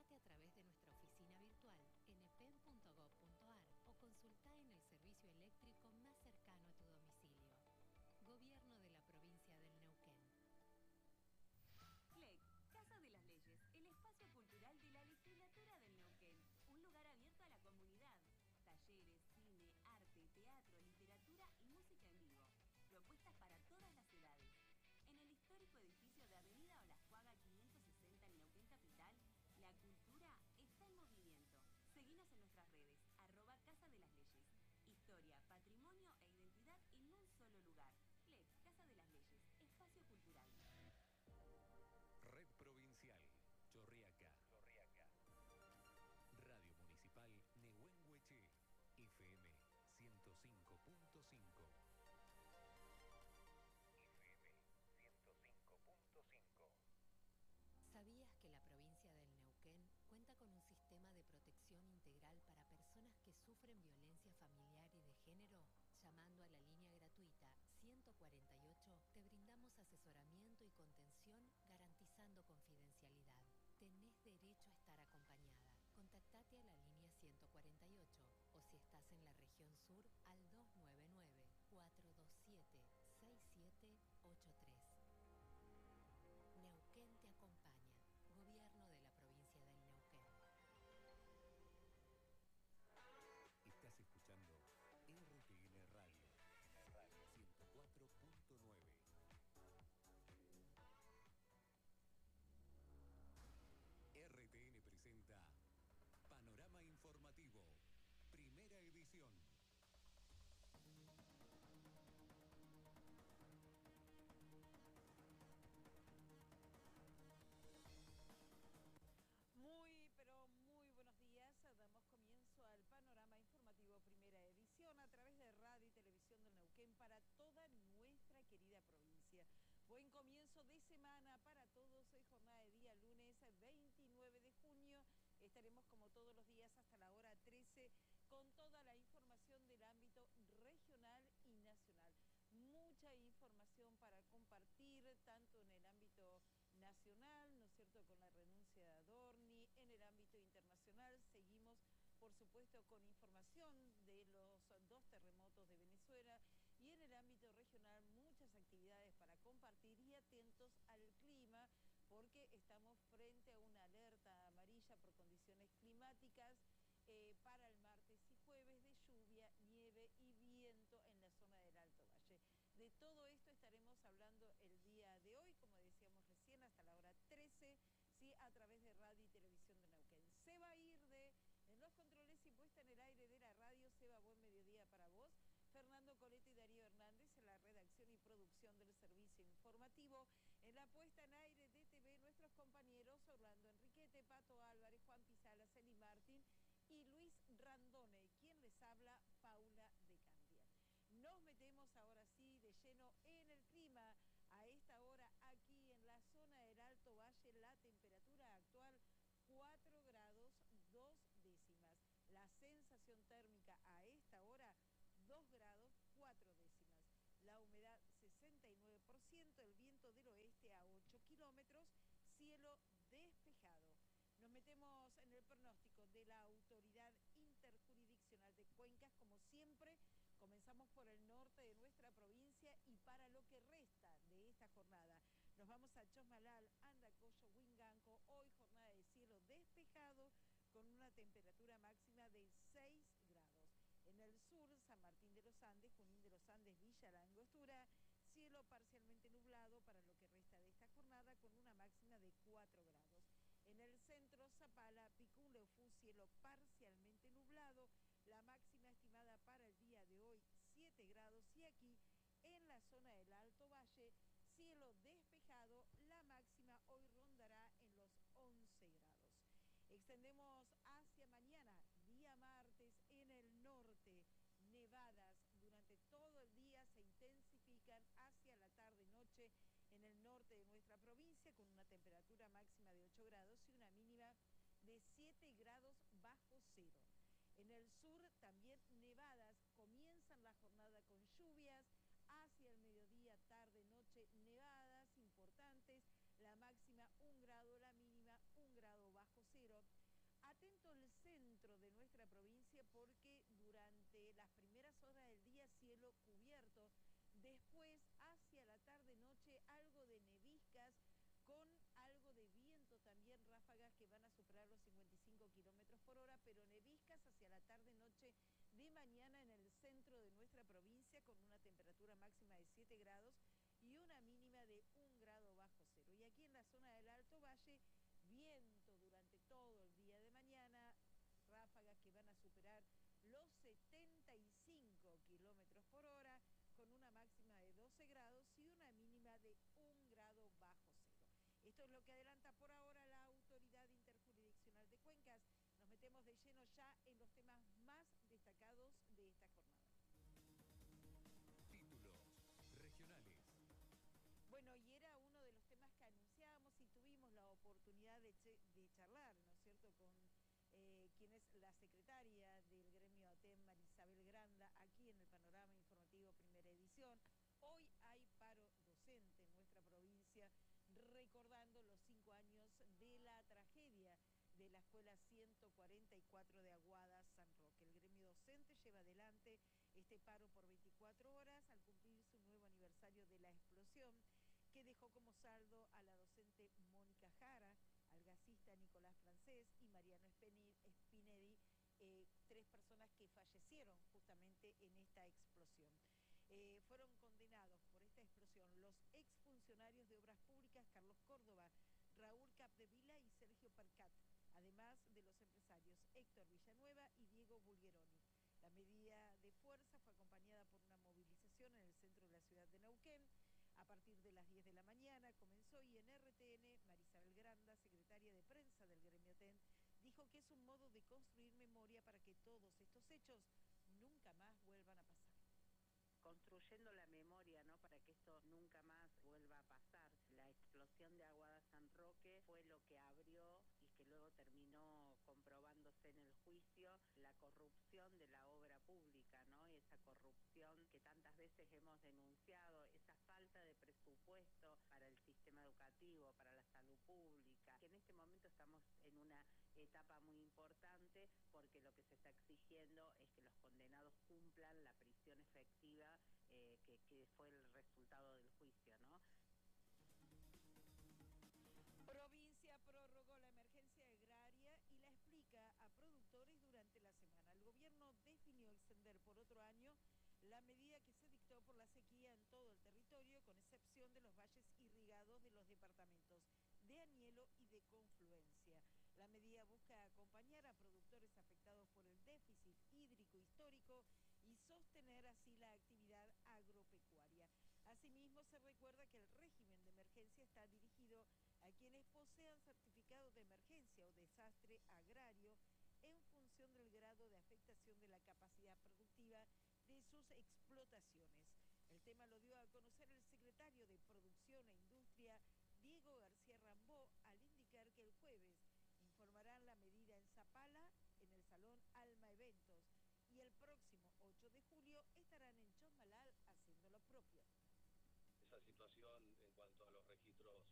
Comunicate a través de nuestra oficina virtual npen.gov.ar o consulta en el servicio eléctrico más cercano a tu domicilio. Gobierno de la provincia del Neuquén. CLEC, Casa de las Leyes, el espacio cultural de la legislatura del Neuquén. Un lugar abierto a la comunidad. Talleres, cine, arte, teatro, literatura y música en vivo. Propuestas para todas las edades. En el histórico edificio de Avenida Olascuaga 560 en Neuquén Capital, la cultura está en movimiento. Seguinos en nuestras redes, @Casa de las Leyes. Historia, patrimonio e identidad en un solo lugar. CLEC, Casa de las Leyes, espacio cultural. Red Provincial, Chorriaca. Radio Municipal Nehuenhueché, FM 105.5. FM 105.5. ¿Sabías que la provincia del Neuquén cuenta con un sistema de protección integral para personas que sufren violencia familiar y de género? Llamando a la línea gratuita 148, te brindamos asesoramiento y contención garantizando confidencialidad. Tenés derecho a estar acompañada. Contactate a la línea 148 o si estás en la región sur al 299-427-6783. Neuquén te acompaña. Gobierno de la provincia del Neuquén. Estás escuchando RTN Radio 104.9. RTN presenta Panorama Informativo, primera edición. Muy buenos días. Damos comienzo al Panorama Informativo Primera Edición a través de Radio y Televisión del Neuquén para toda nuestra querida provincia. Buen comienzo de semana para todos. Hoy jornada de día lunes 29 de junio. Estaremos como todos los días hasta la hora 13 con toda la información del ámbito regional y nacional. Mucha información para compartir, tanto en el ámbito nacional, ¿no es cierto?, con la renuncia de Adorni. En el ámbito internacional seguimos, por supuesto, con información de los 2 terremotos de Venezuela, y en el ámbito regional muchas actividades para compartir y atentos al clima, porque estamos frente a una alerta amarilla por condiciones climáticas para el martes y jueves de lluvia, nieve y viento en la zona del Alto Valle. De todo esto estaremos hablando el día de hoy, como decíamos recién, hasta la hora 13, ¿sí?, a través de Radio y Televisión de Neuquén. Se va a ir en los controles y puesta en el aire de la radio. Seba, buen mediodía para vos. Fernando Coleto y Darío Hernández en la redacción y producción del servicio informativo. En la puesta en aire de TV, nuestros compañeros Orlando Enriquete, Pato Álvarez, Juan Pizala, Celi Martín y Luis Randone, quien les habla, Paula de Candia. Nos metemos ahora sí de lleno en el clima. A esta hora aquí en la zona del Alto Valle, la temperatura actual 4 grados 2 décimas. La sensación térmica a esta hora 2 grados 4 décimas. La humedad 69%, el viento del oeste a 8 kilómetros, cielo despejado. Nos metemos en el pronóstico de la Autoridad Interjurisdiccional de Cuencas. Como siempre, comenzamos por el norte de nuestra provincia y para lo que resta de esta jornada. Nos vamos a Chosmalal, Andacollo, Huinganco. Hoy jornada de cielo despejado con una temperatura máxima de 6 grados. En el sur, San Martín de los Andes, Junín de los Andes, Villa La Angostura, cielo parcialmente nublado para lo que resta de esta jornada con una máxima de 4 grados. En el centro, Zapala, Picún, Leufú, cielo parcialmente nublado, la máxima estimada para el día de hoy 7 grados. Y aquí, en la zona del Alto Valle, cielo despejado, la máxima hoy rondará en los 11 grados. Extendemos hacia mañana, día martes, en el norte. Nevadas durante todo el día se intensifican hacia la tarde-noche en el norte de nuestra provincia, con una temperatura máxima de 8 grados y una mínima de 7 grados bajo cero. En el sur también nevadas, comienzan la jornada con lluvias, hacia el mediodía, tarde, noche, nevadas importantes, la máxima 1 grado, la mínima 1 grado bajo cero. porque durante las primeras horas del día cielo cubierto, después hacia la tarde-noche algo de neviscas con algo de viento también, ráfagas que van a superar los 55 kilómetros por hora, pero neviscas hacia la tarde-noche de mañana en el centro de nuestra provincia con una temperatura máxima de 7 grados y una mínima de 1 grado bajo cero. Y aquí en la zona del Alto Valle, viento durante todo el día de mañana, ráfagas que van a superar los 75 kilómetros por hora con una máxima de 12 grados y una mínima de 1 grado bajo cero. Esto es lo que adelanta por ahora la Autoridad Interjurisdiccional de Cuencas. Nos metemos de lleno ya en los temas más destacados de esta jornada. Títulos regionales. Bueno, y era uno de los temas que anunciábamos y tuvimos la oportunidad de charlar, ¿no es cierto?, con quien es la secretaria del gremio ATEM, Marisabel Granda, aquí en el Panorama Informativo Primera Edición. Hoy hay paro docente en nuestra provincia, recordando los 5 años de la tragedia de la Escuela 144 de Aguada, San Roque. El gremio docente lleva adelante este paro por 24 horas al cumplirse un nuevo aniversario de la explosión que dejó como saldo a la docente Mónica Jara, al gasista Nicolás Francés y Mariano Spinelli, 3 personas que fallecieron justamente en esta explosión. Fueron condenados por esta explosión los exfuncionarios de Obras Públicas Carlos Córdoba, Raúl Capdevila y Sergio Percat, además de los empresarios Héctor Villanueva y Diego Bulgeroni. La medida de fuerza fue acompañada por una movilización en el centro de la ciudad de Neuquén. A partir de las 10 de la mañana comenzó y en RTN, Marisabel Granda, secretaria de prensa del gremio TEN, dijo que es un modo de construir memoria para que todos estos hechos nunca más vuelvan a pasar. Construyendo la memoria, ¿no?, para que esto nunca más vuelva a pasar. La explosión de Aguada San Roque fue lo que abrió y que luego terminó comprobándose en el juicio la corrupción de la obra pública, ¿no? Y esa corrupción que tantas veces hemos denunciado, esa falta de presupuesto para el sistema educativo, para la salud pública, que en este momento estamos en una etapa muy importante porque lo que se está exigiendo es que los condenados cumplan la prisión efectiva que fue el resultado del juicio, ¿no? Provincia prorrogó la emergencia agraria y la explica a productores durante la semana. El gobierno definió extender por otro año la medida que se dictó por la sequía en todo el territorio, con excepción de los valles irrigados de los departamentos de Añelo y de Confluencia. La medida busca acompañar a productores afectados por el déficit hídrico histórico y sostener así la actividad agropecuaria. Asimismo, se recuerda que el régimen de emergencia está dirigido a quienes posean certificado de emergencia o desastre agrario en función del grado de afectación de la capacidad productiva de sus explotaciones. El tema lo dio a conocer el secretario de Producción e Industria,